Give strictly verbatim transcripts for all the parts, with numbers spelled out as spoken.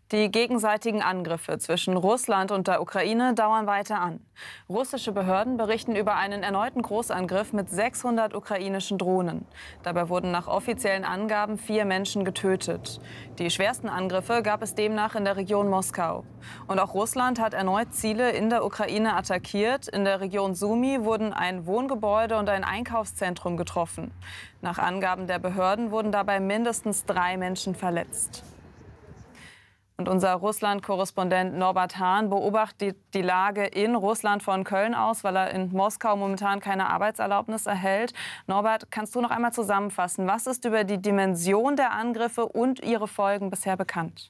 Die gegenseitigen Angriffe zwischen Russland und der Ukraine dauern weiter an. Russische Behörden berichten über einen erneuten Großangriff mit sechshundert ukrainischen Drohnen. Dabei wurden nach offiziellen Angaben vier Menschen getötet. Die schwersten Angriffe gab es demnach in der Region Moskau. Und auch Russland hat erneut Ziele in der Ukraine attackiert. In der Region Sumy wurden ein Wohngebäude und ein Einkaufszentrum getroffen. Nach Angaben der Behörden wurden dabei mindestens drei Menschen verletzt. Und unser Russland-Korrespondent Norbert Hahn beobachtet die Lage in Russland von Köln aus, weil er in Moskau momentan keine Arbeitserlaubnis erhält. Norbert, kannst du noch einmal zusammenfassen, was ist über die Dimension der Angriffe und ihre Folgen bisher bekannt?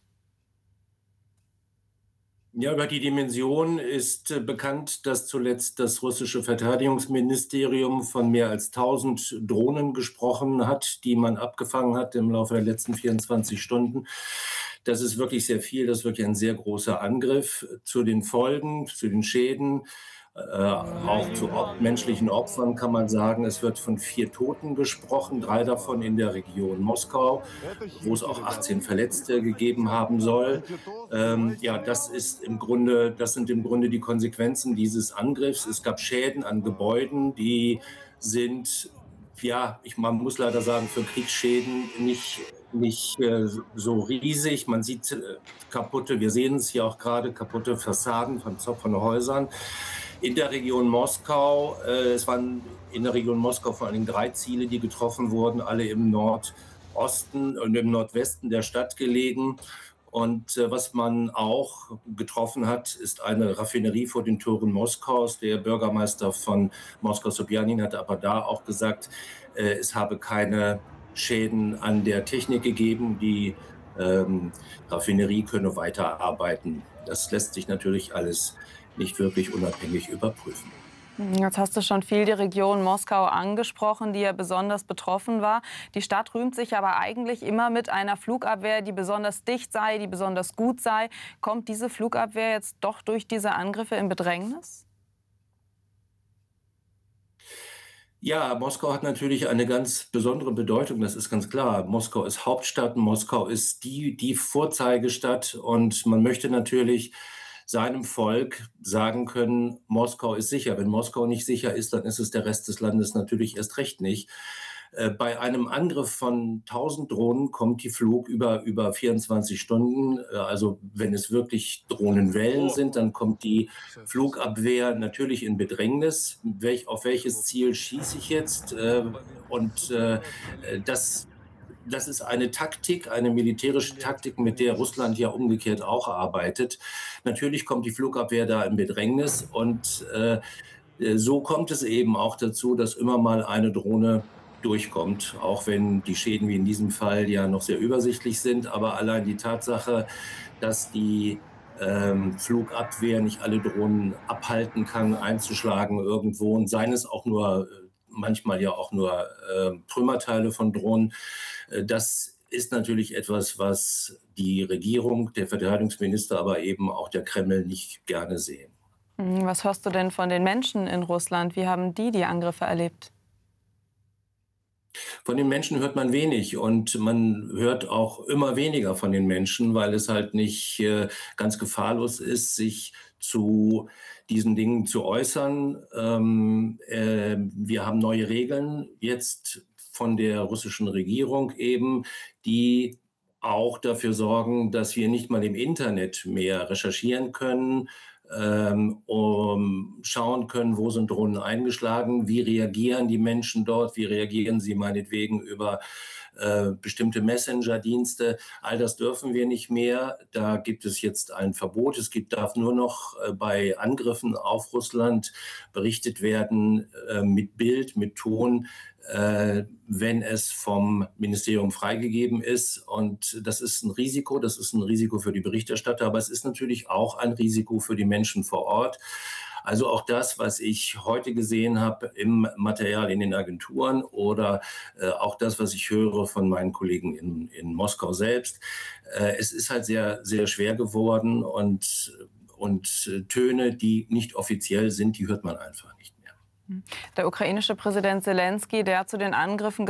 Ja, über die Dimension ist äh, bekannt, dass zuletzt das russische Verteidigungsministerium von mehr als tausend Drohnen gesprochen hat, die man abgefangen hat im Laufe der letzten vierundzwanzig Stunden. Das ist wirklich sehr viel, das ist wirklich ein sehr großer Angriff. Zu den Folgen, zu den Schäden, äh, auch zu op menschlichen Opfern kann man sagen, es wird von vier Toten gesprochen, drei davon in der Region Moskau, wo es auch achtzehn Verletzte gegeben haben soll. Ähm, ja, das ist im Grunde, das sind im Grunde die Konsequenzen dieses Angriffs. Es gab Schäden an Gebäuden, die sind, ja, ich, man muss leider sagen, für Kriegsschäden nicht, nicht äh, so riesig. Man sieht äh, kaputte, wir sehen es hier auch gerade, kaputte Fassaden von, von Häusern. In der Region Moskau, äh, es waren in der Region Moskau vor allem drei Ziele, die getroffen wurden, alle im Nordosten und im Nordwesten der Stadt gelegen. Und äh, was man auch getroffen hat, ist eine Raffinerie vor den Toren Moskaus. Der Bürgermeister von Moskau, Sobjanin, hat aber da auch gesagt, äh, es habe keine Schäden an der Technik gegeben. Die ähm, Raffinerie könne weiterarbeiten. Das lässt sich natürlich alles nicht wirklich unabhängig überprüfen. Jetzt hast du schon viel die Region Moskau angesprochen, die ja besonders betroffen war. Die Stadt rühmt sich aber eigentlich immer mit einer Flugabwehr, die besonders dicht sei, die besonders gut sei. Kommt diese Flugabwehr jetzt doch durch diese Angriffe in Bedrängnis? Ja, Moskau hat natürlich eine ganz besondere Bedeutung, das ist ganz klar. Moskau ist Hauptstadt, Moskau ist die, die Vorzeigestadt und man möchte natürlich seinem Volk sagen können, Moskau ist sicher. Wenn Moskau nicht sicher ist, dann ist es der Rest des Landes natürlich erst recht nicht. Äh, bei einem Angriff von tausend Drohnen kommt die Flug über, über vierundzwanzig Stunden. Äh, also wenn es wirklich Drohnenwellen sind, dann kommt die Flugabwehr natürlich in Bedrängnis. Welch, auf welches Ziel schieße ich jetzt? Äh, und äh, das Das ist eine Taktik, eine militärische Taktik, mit der Russland ja umgekehrt auch arbeitet. Natürlich kommt die Flugabwehr da in Bedrängnis und äh, so kommt es eben auch dazu, dass immer mal eine Drohne durchkommt, auch wenn die Schäden wie in diesem Fall ja noch sehr übersichtlich sind. Aber allein die Tatsache, dass die ähm, Flugabwehr nicht alle Drohnen abhalten kann, einzuschlagen irgendwo und seien es auch nur äh, manchmal ja auch nur äh, Trümmerteile von Drohnen. Äh, das ist natürlich etwas, was die Regierung, der Verteidigungsminister, aber eben auch der Kreml nicht gerne sehen. Was hörst du denn von den Menschen in Russland? Wie haben die die Angriffe erlebt? Von den Menschen hört man wenig und man hört auch immer weniger von den Menschen, weil es halt nicht äh, ganz gefahrlos ist, sich zu diesen Dingen zu äußern. Ähm, äh, wir haben neue Regeln jetzt von der russischen Regierung eben, die auch dafür sorgen, dass wir nicht mal im Internet mehr recherchieren können, ähm, um schauen können, wo sind Drohnen eingeschlagen, wie reagieren die Menschen dort, wie reagieren sie meinetwegen über äh, bestimmte Messenger-Dienste. All das dürfen wir nicht mehr. Da gibt es jetzt ein Verbot. Es gibt, darf nur noch äh, bei Angriffen auf Russland berichtet werden äh, mit Bild, mit Ton, äh, wenn es vom Ministerium freigegeben ist. Und das ist ein Risiko, das ist ein Risiko für die Berichterstatter, aber es ist natürlich auch ein Risiko für die Menschen vor Ort. Also auch das, was ich heute gesehen habe im Material in den Agenturen oder äh, auch das, was ich höre von meinen Kollegen in, in Moskau selbst. Äh, es ist halt sehr, sehr schwer geworden und, und äh, Töne, die nicht offiziell sind, die hört man einfach nicht mehr. Der ukrainische Präsident Selenskyj, der hat zu den Angriffen